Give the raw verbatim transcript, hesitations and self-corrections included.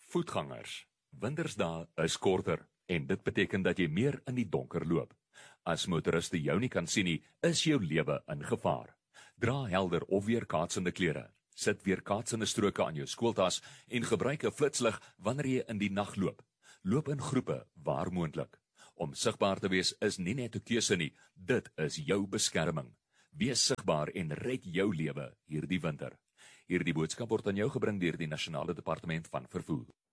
Voetgangers, wintersdae is korter en dit beteken dat jy meer in die donker loop. As motoriste jou nie kan sien nie, is jou lewe in gevaar. Dra helder of weerkaatsende klere. Sit weerkaatsende stroke aan jou skooltas en gebruik 'n flitslig wanneer jy in die nag loop. Loop in groepe waar moontlik. Om sigbaar te wees is nie net 'n keuse nie, dit is jou beskerming. Wees sigbaar en red jou lewe hierdie winter. Hierdie boodskap word aan jou gebring deur die Nasionale Departement van Vervoer.